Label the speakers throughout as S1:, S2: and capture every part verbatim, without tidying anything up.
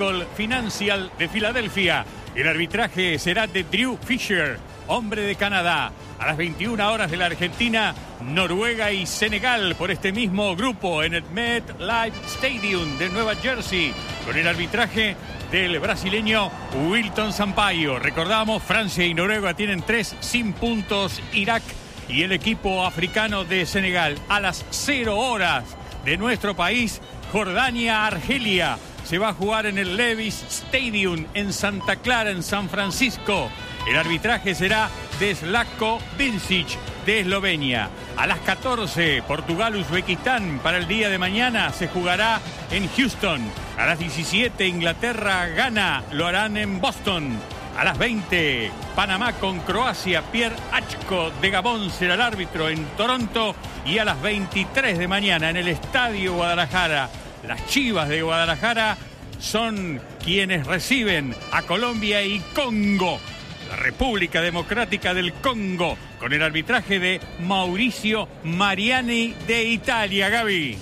S1: Medical Financial de Filadelfia. El arbitraje será de Drew Fisher, hombre de Canadá. A las veintiuna horas de la Argentina, Noruega y Senegal por este mismo grupo en el MetLife Stadium de Nueva Jersey, con el arbitraje del brasileño Wilton Sampaio. Recordamos, Francia y Noruega tienen tres sin puntos, Irak y el equipo africano de Senegal. A las cero horas de nuestro país, Jordania-Argelia. Se va a jugar en el Levi's Stadium en Santa Clara, en San Francisco. El arbitraje será de Zlatko Vincic de Eslovenia. A las catorce, Portugal-Uzbekistán para el día de mañana se jugará en Houston. A las diecisiete, Inglaterra-Ghana, lo harán en Boston. A las veinte, Panamá con Croacia, Pierre Achko de Gabón será el árbitro en Toronto. Y a las veintitrés de mañana en el Estadio Guadalajara, las Chivas de Guadalajara son quienes reciben a Colombia y Congo. La República Democrática del Congo, con el arbitraje de Mauricio Mariani de Italia. Gaby.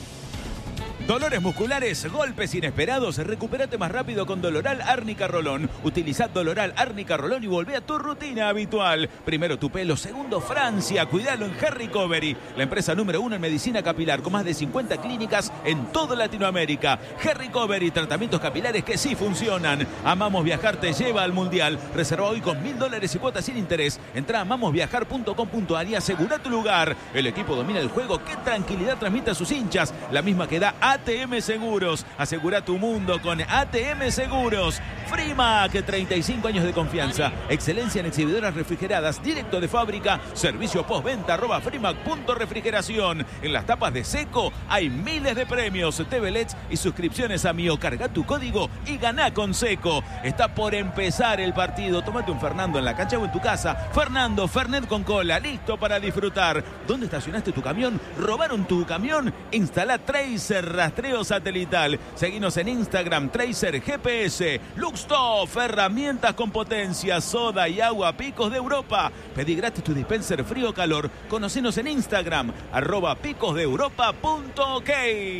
S2: Dolores musculares, golpes inesperados, recupérate más rápido con Doloral Árnica Rolón. Utilizad Doloral Árnica Rolón y volvé a tu rutina habitual. Primero tu pelo, segundo Francia, cuidalo en Hair Recovery, la empresa número uno en medicina capilar, con más de cincuenta clínicas en toda Latinoamérica. Hair Recovery, tratamientos capilares que sí funcionan. Amamos Viajar te lleva al Mundial. Reserva hoy con mil dólares y cuotas sin interés. Entra a amamos viajar punto com punto a r y asegura tu lugar. El equipo domina el juego, qué tranquilidad transmite a sus hinchas, la misma que da A T M Seguros. Asegura tu mundo con A T M Seguros. Frimac, treinta y cinco años de confianza, excelencia en exhibidoras refrigeradas, directo de fábrica, servicio postventa arroba frimac punto refrigeración. En las tapas de Seco hay miles de premios, T V L E Ds y suscripciones a Mio. Carga tu código y ganá con Seco. Está por empezar el partido, tómate un Fernando en la cancha o en tu casa. Fernando, Fernet con cola, listo para disfrutar. ¿Dónde estacionaste tu camión? ¿Robaron tu camión? Instala Tracer rastreo satelital. Seguinos en Instagram, Tracer G P S. Luxtoff, herramientas con potencia, soda y agua Picos de Europa. Pedí gratis tu dispenser frío o calor. Conocenos en Instagram, arroba picos de europa punto ok.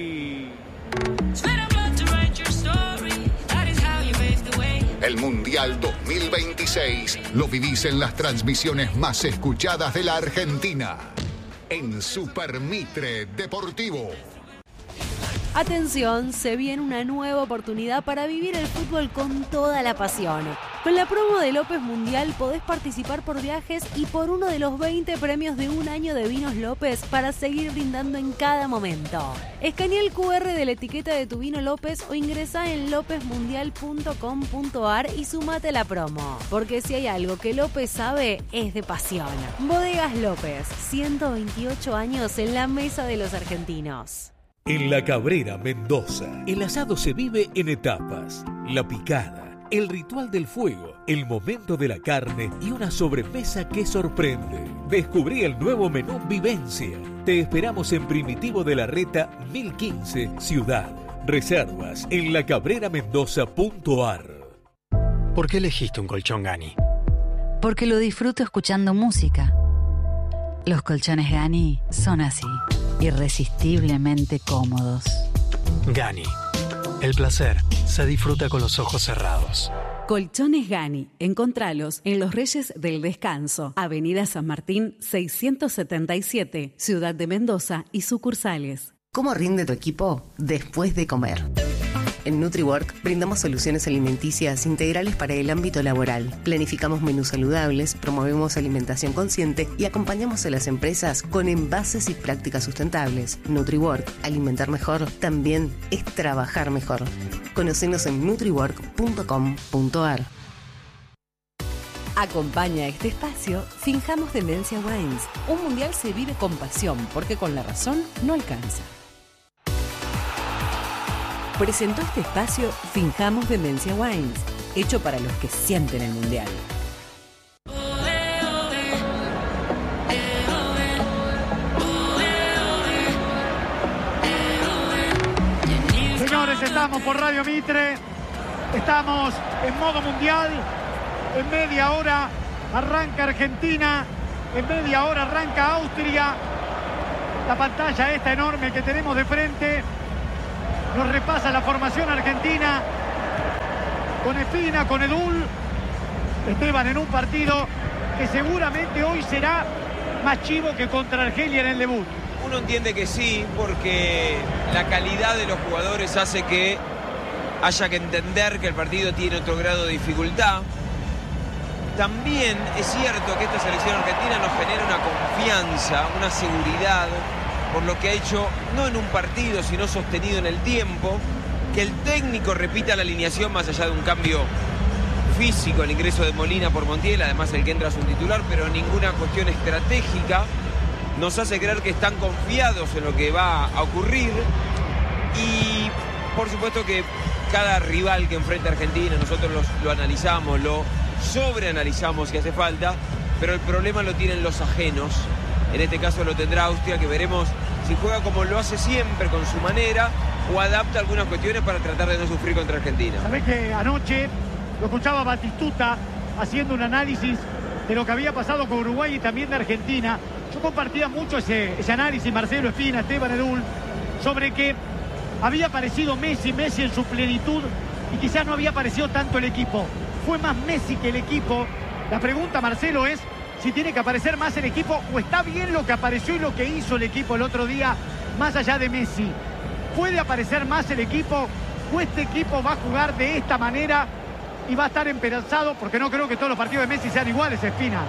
S3: El Mundial dos mil veintiséis lo vivís en las transmisiones más escuchadas de la Argentina. En Super Mitre Deportivo.
S4: Atención, se viene una nueva oportunidad para vivir el fútbol con toda la pasión. Con la promo de López Mundial podés participar por viajes y por uno de los veinte premios de un año de Vinos López para seguir brindando en cada momento. Escanea el cu erre de la etiqueta de tu vino López o ingresá en lópez mundial punto com punto a r y sumate a la promo. Porque si hay algo que López sabe, es de pasión. Bodegas López, ciento veintiocho años en la mesa de los argentinos.
S5: En La Cabrera, Mendoza, el asado se vive en etapas. La picada, el ritual del fuego, el momento de la carne y una sobremesa que sorprende. Descubrí el nuevo menú Vivencia. Te esperamos en Primitivo de la Reta mil quince, Ciudad. Reservas en la cabrera mendoza punto a r.
S6: ¿Por qué elegiste un colchón Gani?
S7: Porque lo disfruto escuchando música. Los colchones Gani son así, irresistiblemente cómodos.
S6: Gani. El placer se disfruta con los ojos cerrados.
S8: Colchones Gani. Encontralos en Los Reyes del Descanso, Avenida San Martín seiscientos setenta y siete, Ciudad de Mendoza y sucursales.
S9: ¿Cómo rinde tu equipo después de comer? En NutriWork brindamos soluciones alimenticias integrales para el ámbito laboral. Planificamos menús saludables, promovemos alimentación consciente y acompañamos a las empresas con envases y prácticas sustentables. NutriWork, alimentar mejor, también es trabajar mejor. Conocenos en nutriwork punto com punto a r.
S8: Acompaña este espacio Finjamos Demencia Wines. Un mundial se vive con pasión, porque con la razón no alcanza. Presentó este espacio Finjamos Demencia Wines, hecho para los que sienten el mundial.
S10: Señores, estamos por Radio Mitre, estamos en modo mundial. En media hora arranca Argentina, en media hora arranca Austria. La pantalla esta enorme que tenemos de frente nos repasa la formación argentina. con Espina, con Edul. Esteban en un partido que seguramente hoy será más chivo que contra Argelia en el debut.
S11: Uno entiende que sí, porque la calidad de los jugadores hace que haya que entender que el partido tiene otro grado de dificultad. También es cierto que esta selección argentina nos genera una confianza, una seguridad, por lo que ha hecho, no en un partido, sino sostenido en el tiempo, que el técnico repita la alineación más allá de un cambio físico, el ingreso de Molina por Montiel, además el que entra es un titular, pero ninguna cuestión estratégica, nos hace creer que están confiados en lo que va a ocurrir. Y por supuesto que cada rival que enfrenta a Argentina, nosotros los, lo analizamos, lo sobreanalizamos si hace falta, pero el problema lo tienen los ajenos. En este caso lo tendrá Austria, que veremos si juega como lo hace siempre, con su manera, o adapta algunas cuestiones para tratar de no sufrir contra Argentina.
S10: ¿Sabés que anoche lo escuchaba Batistuta haciendo un análisis de lo que había pasado con Uruguay y también de Argentina? Yo compartía mucho ese, ese análisis, Marcelo Espina, Esteban Edul, sobre que había aparecido Messi, Messi en su plenitud, y quizás no había aparecido tanto el equipo. Fue más Messi que el equipo. La pregunta, Marcelo, es si tiene que aparecer más el equipo o está bien lo que apareció y lo que hizo el equipo el otro día, más allá de Messi. ¿Puede aparecer más el equipo o este equipo va a jugar de esta manera y va a estar esperanzado? Porque no creo que todos los partidos de Messi sean iguales, Espina.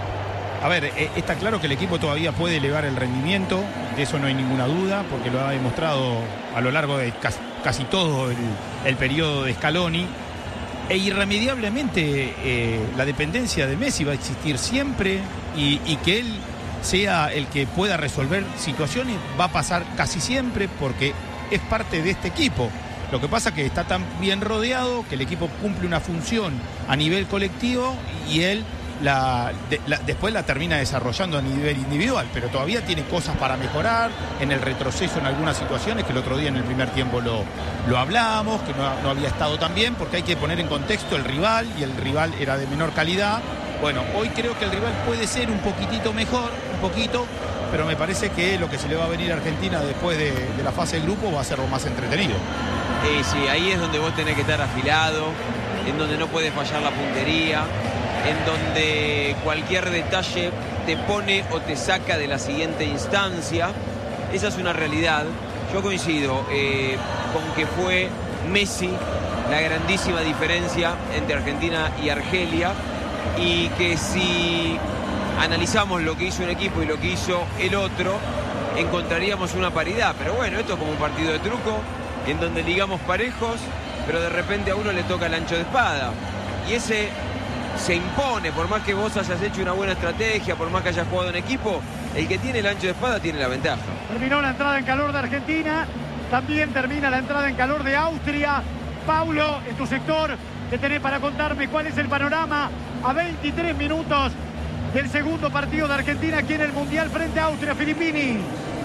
S12: A ver, eh, está claro que el equipo todavía puede elevar el rendimiento, de eso no hay ninguna duda, porque lo ha demostrado a lo largo de casi, casi todo el, el periodo de Scaloni. E irremediablemente eh, la dependencia de Messi va a existir siempre, y, y que él sea el que pueda resolver situaciones va a pasar casi siempre, porque es parte de este equipo. Lo que pasa es que está tan bien rodeado que el equipo cumple una función a nivel colectivo y él La, de, la, después la termina desarrollando a nivel individual, pero todavía tiene cosas para mejorar, en el retroceso en algunas situaciones, que el otro día en el primer tiempo lo, lo hablamos, que no, no había estado tan bien, porque hay que poner en contexto el rival, y el rival era de menor calidad. Bueno, hoy creo que el rival puede ser un poquitito mejor, un poquito, pero me parece que lo que se le va a venir a Argentina después de, de la fase de grupo va a ser lo más entretenido.
S11: Eh, sí, ahí es donde vos tenés que estar afilado, en donde no puede fallar la puntería, en donde cualquier detalle te pone o te saca de la siguiente instancia. Esa es una realidad. Yo coincido eh, con que fue Messi la grandísima diferencia entre Argentina y Argelia, y que si analizamos lo que hizo un equipo y lo que hizo el otro, encontraríamos una paridad. Pero bueno, esto es como un partido de truco, en donde ligamos parejos, pero de repente a uno le toca el ancho de espada, y ese se impone. Por más que vos hayas hecho una buena estrategia, por más que hayas jugado en equipo, el que tiene el ancho de espada tiene la ventaja.
S10: Terminó la entrada en calor de Argentina, también termina la entrada en calor de Austria. Paulo, en tu sector, ¿qué tenés para contarme? ¿Cuál es el panorama a veintitrés minutos del segundo partido de Argentina aquí en el Mundial frente a Austria? Filippini.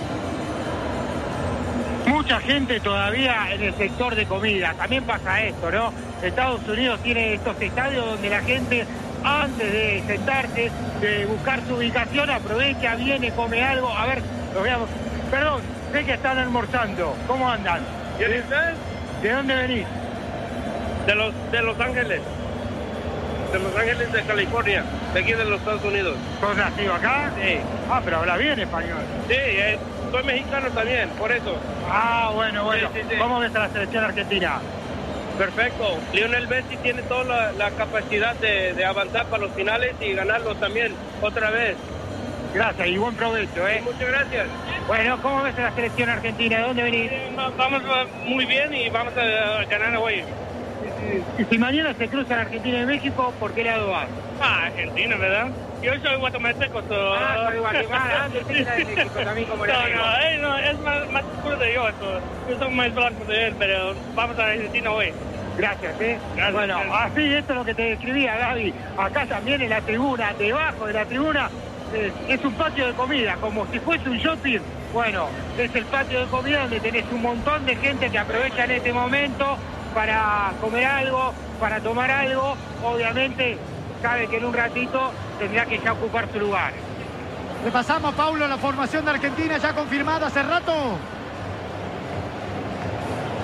S13: Mucha gente todavía en el sector de comida. También pasa esto, ¿no? Estados Unidos tiene estos estadios donde la gente, antes de sentarse, de buscar su ubicación, aprovecha, viene, come algo. A ver, los veamos. Perdón, sé que están almorzando. ¿Cómo andan?
S14: ¿Quién es usted?
S13: ¿De dónde venís?
S14: De los, de Los Ángeles. De Los Ángeles, de California. De aquí de los Estados Unidos.
S13: ¿Sos nacido acá?
S14: Sí.
S13: Ah, pero habla bien español.
S14: Sí, eh, soy mexicano también, por eso.
S13: Ah, bueno, bueno.
S14: Sí, sí, sí.
S13: ¿Cómo ves a la selección argentina?
S14: Perfecto. Lionel Messi tiene toda la, la capacidad de, de avanzar para los finales y ganarlos también otra vez.
S13: Gracias y buen provecho, ¿eh?
S14: Sí, muchas gracias.
S13: Bueno, ¿cómo ves a la selección argentina? ¿De dónde venís?
S14: Eh, vamos muy bien y vamos a ganar hoy.
S13: Y si mañana se cruzan Argentina y México, ¿por qué lado vas?
S14: Ah, Argentina, ¿verdad? Yo soy guatemalteco. So...
S13: Ah, soy Guatemala. ¿Dónde te queda de México también como
S14: no,
S13: el
S14: no, eh, no, es más, más oscuro de yo. So. Yo soy más blanco de él, pero vamos a Argentina hoy.
S13: Gracias, ¿eh?
S14: Gracias,
S13: bueno,
S14: gracias.
S13: Así, esto es lo que te describía, Gaby. Acá también en la tribuna, debajo de la tribuna, eh, es un patio de comida, como si fuese un shopping. Bueno, es el patio de comida donde tenés un montón de gente que aprovecha en este momento para comer algo, para tomar algo. Obviamente, sabe que en un ratito tendrá que ya ocupar su lugar.
S10: Repasamos, Paulo, la formación de Argentina ya confirmada hace rato.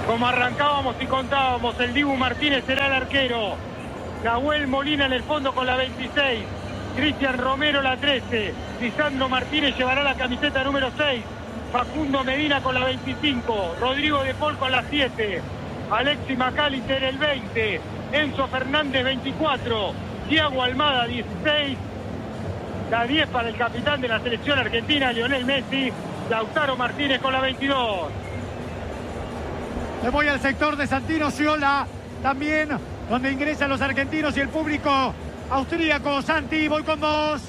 S13: Como arrancábamos y contábamos, el Dibu Martínez será el arquero. Nahuel Molina en el fondo con la veintiséis. Cristian Romero la trece. Lisandro Martínez llevará la camiseta número seis. Facundo Medina con la veinticinco. Rodrigo de Paul con la siete. Alexis McAllister el veinte. Enzo Fernández veinticuatro. Thiago Almada dieciséis. La diez para el capitán de la selección argentina, Lionel Messi. Lautaro Martínez con la veintidós.
S10: Me voy al sector de Santino Sciola, también donde ingresan los argentinos y el público austríaco. Santi, voy con vos.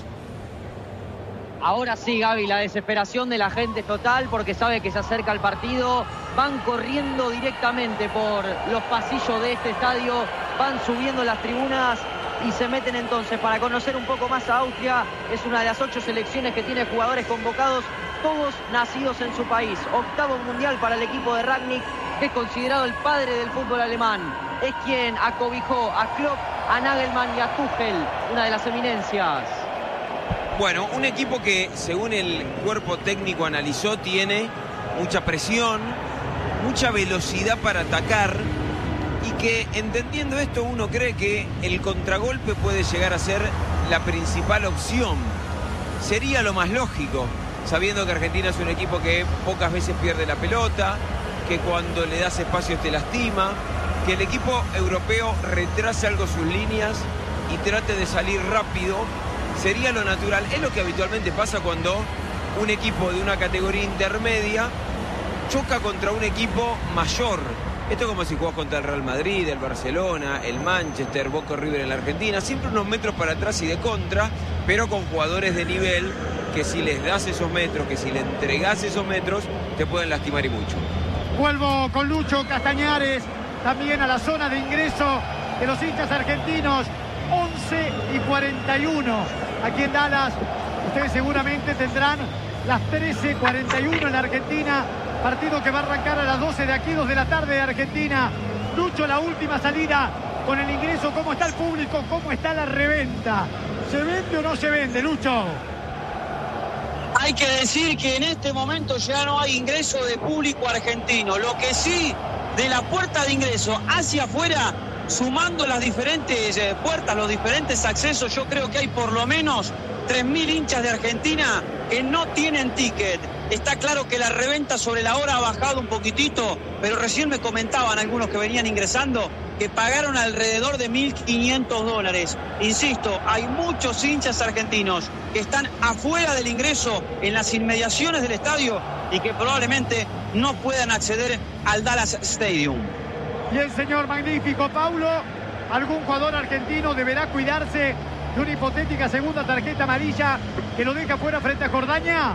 S15: Ahora sí, Gaby, la desesperación de la gente es total porque sabe que se acerca el partido. Van corriendo directamente por los pasillos de este estadio, van subiendo las tribunas y se meten entonces para conocer un poco más a Austria. Es una de las ocho selecciones que tiene jugadores convocados, todos nacidos en su país. Octavo mundial para el equipo de Rangnick, que es considerado el padre del fútbol alemán. Es quien acobijó a Klopp, a Nagelmann y a Tuchel, una de las eminencias.
S11: Bueno, un equipo que, según el cuerpo técnico analizó, tiene mucha presión, mucha velocidad para atacar y que, entendiendo esto, uno cree que el contragolpe puede llegar a ser la principal opción. Sería lo más lógico, sabiendo que Argentina es un equipo que pocas veces pierde la pelota, que cuando le das espacios te lastima, que el equipo europeo retrase algo sus líneas y trate de salir rápido. Sería lo natural. Es lo que habitualmente pasa cuando un equipo de una categoría intermedia choca contra un equipo mayor. Esto es como si jugás contra el Real Madrid, el Barcelona, el Manchester, Boca River en la Argentina. Siempre unos metros para atrás y de contra, pero con jugadores de nivel que si les das esos metros, que si le entregás esos metros, te pueden lastimar y mucho.
S10: Vuelvo con Lucho Castañares, también a la zona de ingreso de los hinchas argentinos. once y cuarenta y uno aquí en Dallas. Ustedes seguramente tendrán las trece cuarenta y uno en la Argentina. Partido que va a arrancar a las doce de aquí, dos de la tarde de Argentina. Lucho, la última salida con el ingreso. ¿Cómo está el público? ¿Cómo está la reventa? ¿Se vende o no se vende, Lucho?
S16: Hay que decir que en este momento ya no hay ingreso de público argentino. Lo que sí, de la puerta de ingreso hacia afuera, sumando las diferentes eh, puertas, los diferentes accesos, yo creo que hay por lo menos tres mil hinchas de Argentina que no tienen ticket. Está claro que la reventa sobre la hora ha bajado un poquitito, pero recién me comentaban algunos que venían ingresando que pagaron alrededor de mil quinientos dólares. Insisto, hay muchos hinchas argentinos que están afuera del ingreso, en las inmediaciones del estadio, y que probablemente no puedan acceder al Dallas Stadium.
S10: Y el señor magnífico Paulo, ¿algún jugador argentino deberá cuidarse de una hipotética segunda tarjeta amarilla que lo deja fuera frente a Jordania?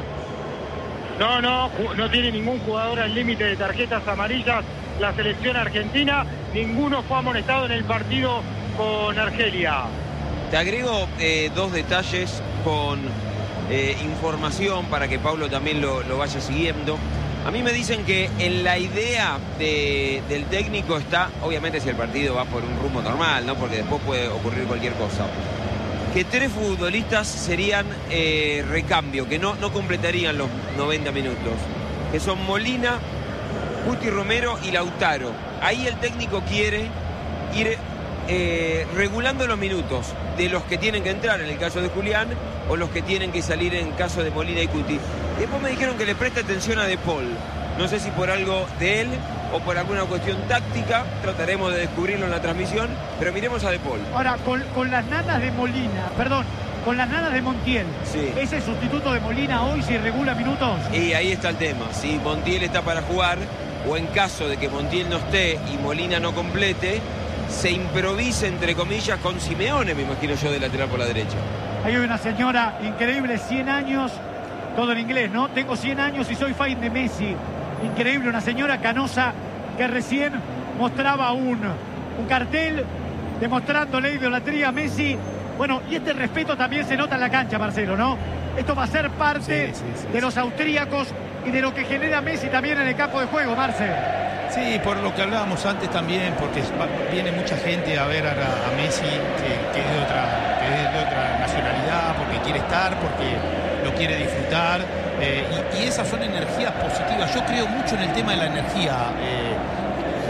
S13: No, no, no tiene ningún jugador al límite de tarjetas amarillas la selección argentina. Ninguno fue amonestado en el partido con Argelia.
S11: Te agrego eh, dos detalles con eh, información para que Paulo también lo, lo vaya siguiendo. A mí me dicen que en la idea de, del técnico está, obviamente si el partido va por un rumbo normal, ¿no? Porque después puede ocurrir cualquier cosa, que tres futbolistas serían eh, recambio, que no, no completarían los noventa minutos, que son Molina, Guti Romero y Lautaro. Ahí el técnico quiere ir eh, regulando los minutos de los que tienen que entrar en el caso de Julián o los que tienen que salir en caso de Molina y Guti. Después me dijeron que le preste atención a De Paul. No sé si por algo de él o por alguna cuestión táctica. Trataremos de descubrirlo en la transmisión, pero miremos a De Paul.
S10: Ahora, con, con las nanas de Molina, perdón, con las nanas de Montiel.
S11: Sí.
S10: ¿Es el sustituto de Molina hoy si regula minutos?
S11: Y ahí está el tema. Si Montiel está para jugar, o en caso de que Montiel no esté y Molina no complete, se improvisa, entre comillas, con Simeone, me imagino yo, de lateral por la derecha.
S10: Hay una señora increíble, cien años, todo en inglés, ¿no? Tengo cien años y soy fan de Messi. Increíble, una señora canosa que recién mostraba un, un cartel demostrándole idolatría a Messi. Bueno, y este respeto también se nota en la cancha, Marcelo, ¿no? Esto va a ser parte sí, sí, sí, de sí. los austríacos y de lo que genera Messi también en el campo de juego, Marcelo.
S12: Sí, por lo que hablábamos antes también, porque viene mucha gente a ver a, a Messi que, que, es de otra, que es de otra nacionalidad, porque quiere estar, porque lo quiere disfrutar, eh, y, y esas son energías positivas. Yo creo mucho en el tema de la energía. Eh,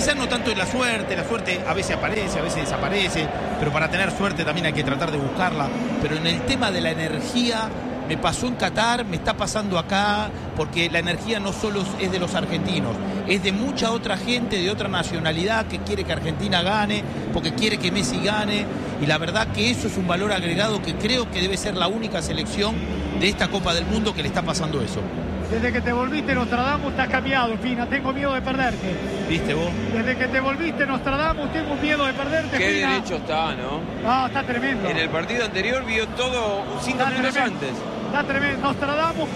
S12: Quizás no tanto de la suerte, la suerte a veces aparece, a veces desaparece, pero para tener suerte también hay que tratar de buscarla. Pero en el tema de la energía, me pasó en Qatar, me está pasando acá, porque la energía no solo es de los argentinos, es de mucha otra gente de otra nacionalidad que quiere que Argentina gane, porque quiere que Messi gane, y la verdad que eso es un valor agregado que creo que debe ser la única selección de esta Copa del Mundo que le está pasando eso.
S10: Desde que te volviste Nostradamus te has cambiado, Fina, tengo miedo de perderte.
S12: ¿Viste vos?
S10: Desde que te volviste Nostradamus tengo miedo de perderte,
S11: Qué
S10: Fina.
S11: derecho está, ¿no?
S10: No, está tremendo.
S11: En el partido anterior vio todo cinco
S10: Está
S11: minutos
S10: tremendo.
S11: antes.
S10: Está tremendo. Nostradamus,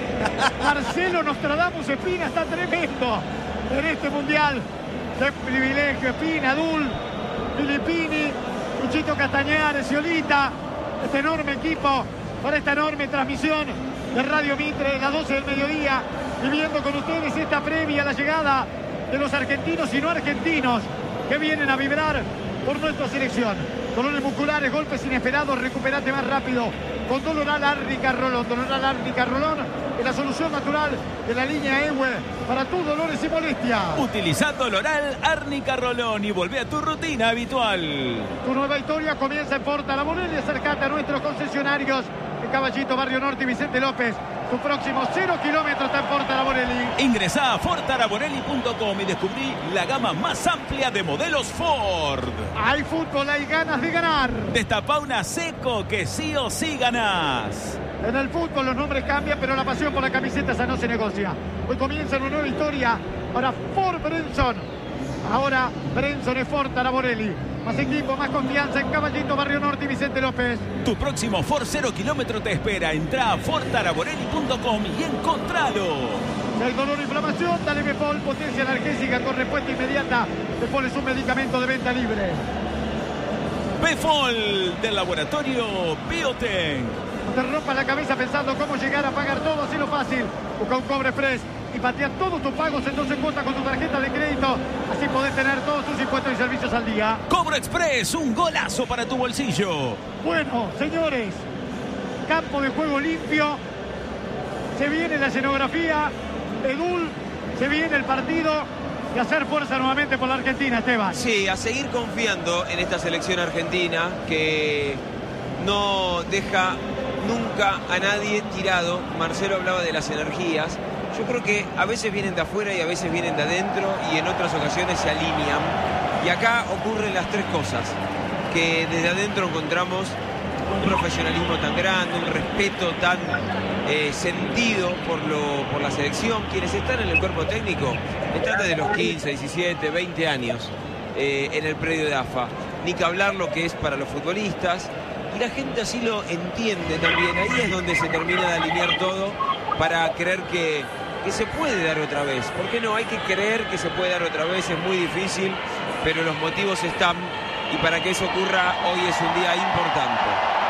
S10: Marcelo Nostradamus Espina está tremendo en este mundial. Qué privilegio, Espina, Dul, Filippini, Luchito Castañares, Sciolita, este enorme equipo para esta enorme transmisión de Radio Mitre, las doce del mediodía, viviendo con ustedes esta previa a la llegada de los argentinos y no argentinos que vienen a vibrar por nuestra selección. Dolores musculares, golpes inesperados, recuperate más rápido con Doloral Árnica Rolón. Doloral Árnica Rolón es la solución natural de la línea E W E para tus dolores y molestias.
S2: Utiliza Doloral Árnica Rolón y volvé a tu rutina habitual.
S10: Tu nueva historia comienza en Porta La Morelli. Acércate a nuestros concesionarios en Caballito, Barrio Norte y Vicente López. Tu próximo cero kilómetros está en Porta La Morelli.
S2: Ingresá a ford araborelli punto com y descubrí la gama más amplia de modelos Ford.
S10: Hay fútbol, hay ganas de ganar.
S2: Destapá una Seco que sí o sí ganás.
S10: En el fútbol los nombres cambian, pero la pasión por la camiseta esa no se negocia. Hoy comienza una nueva historia para Ford Brenson. Ahora Brenson es Ford Araborelli. Más equipo, más confianza en Caballito, Barrio Norte y Vicente López.
S2: Tu próximo Ford cero kilómetro te espera. Entrá a ford araborelli punto com y encontralo.
S10: Si hay dolor o inflamación, dale Bepol, potencia analgésica con respuesta inmediata. Bepol es un medicamento de venta libre.
S2: Befol del laboratorio Biotech.
S10: No te rompas la cabeza pensando cómo llegar a pagar todo, así lo fácil. Busca un Cobre Express y patea todos tus pagos en doce cuotas con tu tarjeta de crédito. Así podés tener todos tus impuestos y servicios al día.
S2: Cobro Express, un golazo para tu bolsillo.
S10: Bueno, señores, campo de juego limpio. Se viene la escenografía. Edul, se viene el partido. Y hacer fuerza nuevamente por la Argentina, Esteban.
S11: Sí, a seguir confiando en esta selección argentina que no deja nunca a nadie tirado. Marcelo hablaba de las energías. Yo creo que a veces vienen de afuera y a veces vienen de adentro y en otras ocasiones se alinean. Y acá ocurren las tres cosas. Que desde adentro encontramos un profesionalismo tan grande, un respeto tan eh, sentido por, lo, por la selección. Quienes están en el cuerpo técnico están desde los quince, diecisiete, veinte años eh, en el predio de A F A. Ni que hablar lo que es para los futbolistas. Y la gente así lo entiende también. Ahí es donde se termina de alinear todo para creer que, que se puede dar otra vez. ¿Por qué no? Hay que creer que se puede dar otra vez. Es muy difícil, pero los motivos están. Y para que eso ocurra, hoy es un día importante.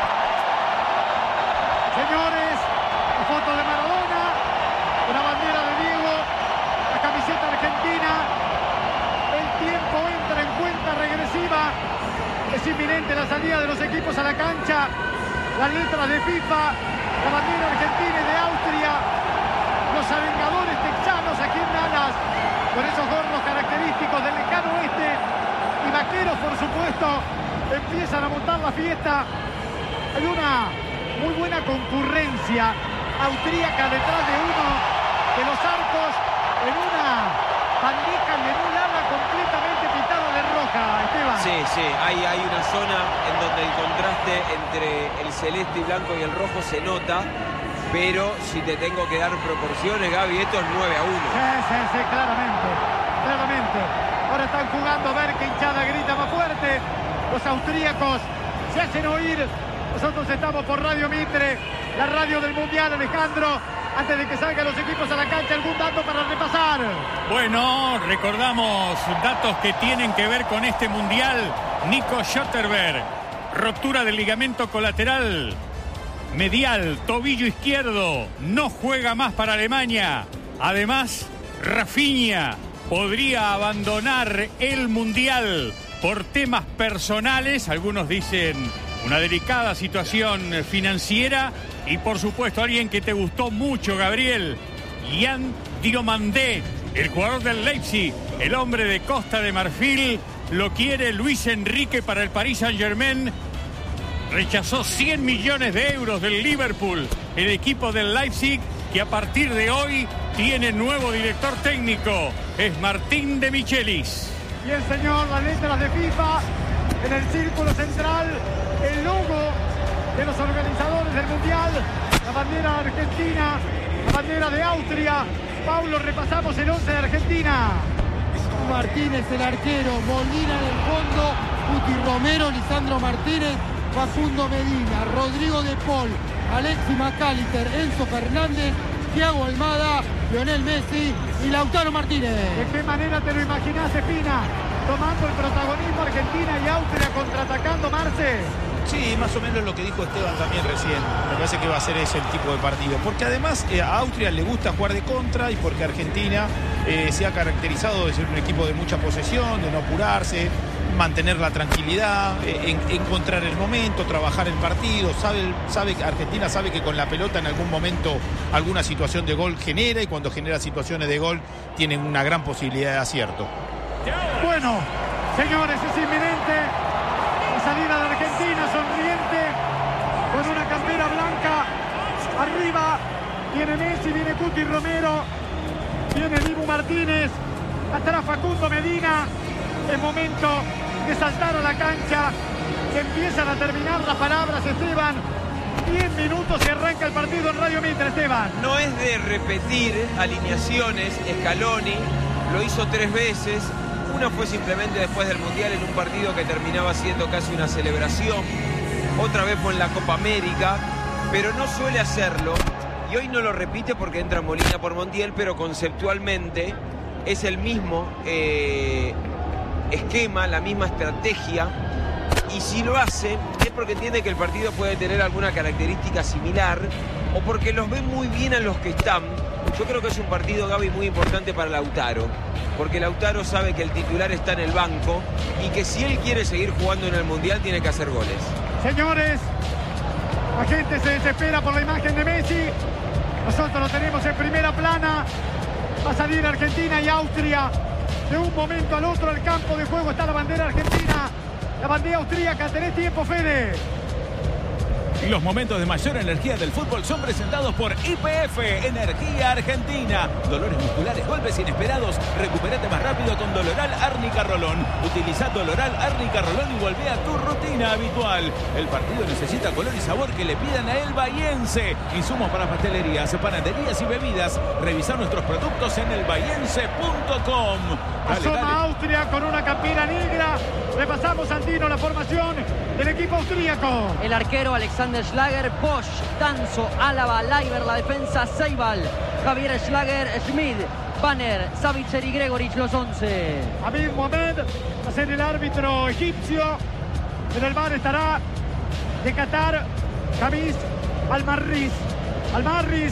S10: Señores, la foto de Maradona, una bandera de Diego, la camiseta argentina. El tiempo entra en cuenta regresiva. Es inminente la salida de los equipos a la cancha. Las letras de FIFA, la bandera argentina y de Austria. Los avengadores texanos aquí en Dallas, con esos gorros característicos del lejano oeste. Y vaqueros, por supuesto, empiezan a montar la fiesta. Hay una muy buena concurrencia austríaca detrás de uno de los arcos en una bandeja y en un ala completamente pintado de roja, Esteban.
S11: Sí, sí, hay, hay una zona en donde el contraste entre el celeste y blanco y el rojo se nota, pero si te tengo que dar proporciones, Gaby, esto es nueve a uno.
S10: Sí, sí, sí, claramente, claramente. Ahora están jugando a ver qué hinchada grita más fuerte. Los austríacos se hacen oír. Nosotros estamos por Radio Mitre, la radio del Mundial, Alejandro. Antes de que salgan los equipos a la cancha, algún dato para repasar.
S1: Bueno, recordamos datos que tienen que ver con este Mundial. Nico Schotterberg, rotura del ligamento colateral medial, tobillo izquierdo, no juega más para Alemania. Además, Rafinha podría abandonar el Mundial por temas personales. Algunos dicen una delicada situación financiera. Y por supuesto, alguien que te gustó mucho, Gabriel, Yann Diomandé, el jugador del Leipzig, El hombre de Costa de Marfil lo quiere Luis Enrique para el Paris Saint-Germain. Rechazó cien millones de euros del Liverpool, el equipo del Leipzig, que a partir de hoy tiene nuevo director técnico. Es Martín de Michelis.
S10: Y el señor, las letras de FIFA en el círculo central, el logo de los organizadores del Mundial, la bandera argentina, la bandera de Austria. Paulo, repasamos el once de Argentina.
S17: Martínez, el arquero, Molina en el fondo, Cuti Romero, Lisandro Martínez, Facundo Medina, Rodrigo de Paul, Alexis McAllister, Enzo Fernández, Thiago Almada, Lionel Messi y Lautaro Martínez.
S10: ¿De qué manera te lo imaginás, Espina? Tomando el protagonismo Argentina y Austria contraatacando, Marce.
S12: Sí, más o menos lo que dijo Esteban también recién. Me parece que va a ser ese el tipo de partido. Porque además eh, a Austria le gusta jugar de contra y porque Argentina eh, se ha caracterizado de ser un equipo de mucha posesión, de no apurarse, mantener la tranquilidad, eh, en, encontrar el momento, trabajar el partido. Sabe, sabe, Argentina sabe que con la pelota en algún momento alguna situación de gol genera y cuando genera situaciones de gol tienen una gran posibilidad de acierto.
S10: Bueno, señores, es inminente la salida de Argentina, sonriente, con una campera blanca. Arriba viene Messi, viene Cuti Romero, viene Dibu Martínez, atrás Facundo Medina. Es momento de saltar a la cancha. Se empiezan a terminar las palabras, Esteban. diez minutos y arranca el partido en Radio Mitre, Esteban.
S11: No es de repetir alineaciones. Scaloni lo hizo tres veces. Una fue simplemente después del Mundial en un partido que terminaba siendo casi una celebración. Otra vez fue en la Copa América, pero no suele hacerlo. Y hoy no lo repite porque entra Molina por Montiel, pero conceptualmente es el mismo eh, esquema, la misma estrategia. Y si lo hace es porque entiende que el partido puede tener alguna característica similar o porque los ve muy bien a los que están. Yo creo que es un partido, Gaby, muy importante para Lautaro, porque Lautaro sabe que el titular está en el banco y que si él quiere seguir jugando en el Mundial tiene que hacer goles.
S10: Señores, la gente se desespera por la imagen de Messi. Nosotros lo tenemos en primera plana. Va a salir Argentina y Austria. De un momento al otro, el campo de juego está la bandera argentina, la bandera austríaca. Tenés tiempo, Fede.
S2: Los momentos de mayor energía del fútbol son presentados por I P F, Energía Argentina. Dolores musculares, golpes inesperados. Recupérate más rápido con Doloral Árnica Rolón. Utiliza Doloral Árnica Rolón y volvé a tu rutina habitual. El partido necesita color y sabor que le pidan a El Bahiense. Insumos para pastelerías, panaderías y bebidas. Revisa nuestros productos en el bahiense punto com.
S10: Asoma Austria con una campera negra. Repasamos, Santino, la formación del equipo austríaco.
S15: El arquero Alexander Schlager, Bosch, Danzo, Álava, Leiber, la defensa Seibal, Javier Schlager, Schmid, Banner, Savitzer y Gregorich, los once.
S10: Amir Mohamed va a ser el árbitro egipcio. En el bar estará de Qatar Javis Almarriz. Almarriz.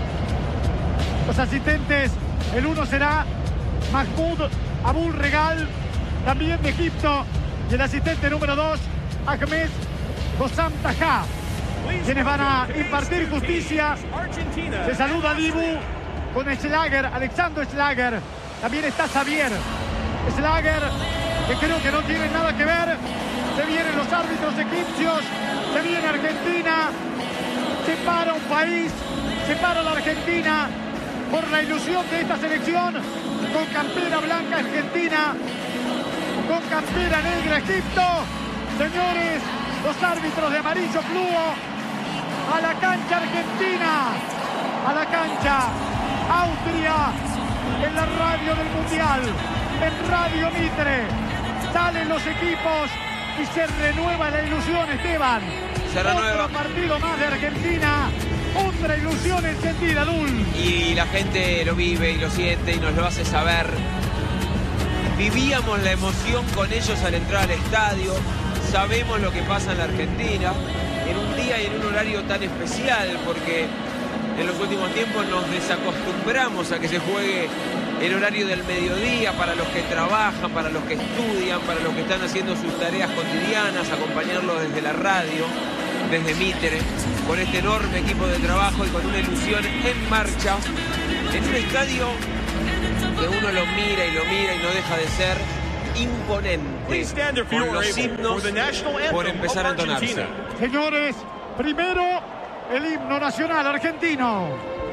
S10: Los asistentes, el uno será Mahmoud Abul Regal, también de Egipto. Y el asistente número dos, Ahmed Hossam Taha, quienes van a impartir justicia. Se saluda Dibu con Schlager, Alexander Schlager. También está Xavier Schlager, que creo que no tienen nada que ver. Se vienen los árbitros egipcios, se viene Argentina. Se para un país, se para la Argentina por la ilusión de esta selección. Con campera blanca Argentina, con campera negra Egipto. Señores, los árbitros de amarillo fluo. A la cancha Argentina, a la cancha Austria, en la radio del Mundial, en Radio Mitre. Salen los equipos y se renueva la ilusión, Esteban.
S11: Se renueva.
S10: Otro partido más de Argentina, otra ilusión encendida, Dul.
S11: Y la gente lo vive y lo siente y nos lo hace saber. Vivíamos la emoción con ellos al entrar al estadio. Sabemos lo que pasa en la Argentina en un día y en un horario tan especial, porque en los últimos tiempos nos desacostumbramos a que se juegue el horario del mediodía para los que trabajan, para los que estudian, para los que están haciendo sus tareas cotidianas, acompañarlos desde la radio, desde Mitre, con este enorme equipo de trabajo y con una ilusión en marcha, en un estadio que uno lo mira y lo mira y no deja de ser imponente con los himnos por empezar a entonarse.
S10: Señores, primero el himno nacional argentino.